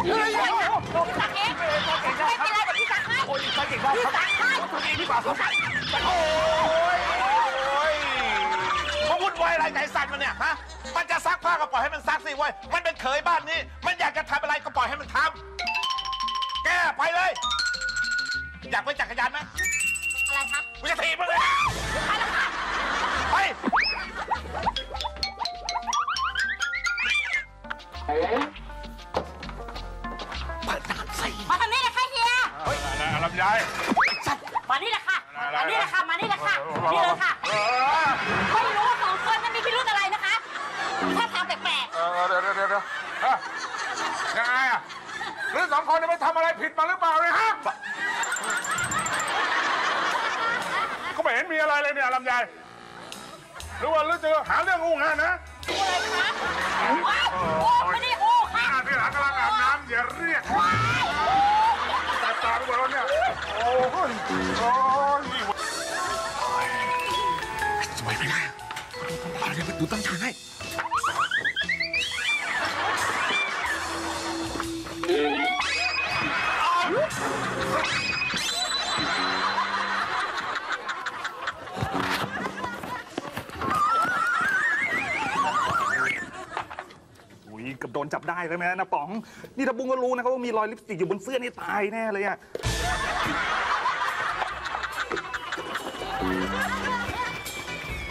พี่ซักเองไม่เป็นไรเดี๋ยวพี่ซักให้โอ้ยซักเก่งมากพี่ซักให้ตัวเองดีกว่าผมโอ้ยมาวุ่นวายอะไรใจสั่นมันเนี่ยฮะมันจะซักผ้าก็ปล่อยให้มันซักสิเว้ยมันเป็นเขยบ้านนี้มันอยากจะทำอะไรก็ปล่อยให้มันทำแกไปเลยอยากไปจักรยานไหมอะไรครับกูจะถีบมันเลยไปเปิดน้ำใส่มาทางนี้เลยค่ะเฮียเฮ้ยลำไยมานี่แหละค่ะมานี่แหละค่ะมานี่แหละค่ะนี่เลยค่ะไม่รู้ว่าสองคนมันมีพิรุธอะไรนะคะถ้าทางแปลกเดี๋ยวยังไงอ่ะหรือสองคนไปทำอะไรผิดมาหรือเปล่าเนี่ยฮะก็ไม่เห็นมีอะไรเลยเนี่ยลำไยหรือว่าหรือจะหาเรื่องงูงานนะอะไรคะไม่ได้โอ้ค่ะที่หลังกำลังอาบน้ำอย่าเรียกตาไปหมดแล้วเนี่ยโอ้ยสวยไปได้เอาเดี๋ยวดูตั้งฉากให้กับโดนจับได้เลยไหมนะป๋องนี่ถ้าบุ้งก็รู้นะครับว่ามีรอยลิปสติกอยู่บนเสื้อนี่ตายแน่เลยอะ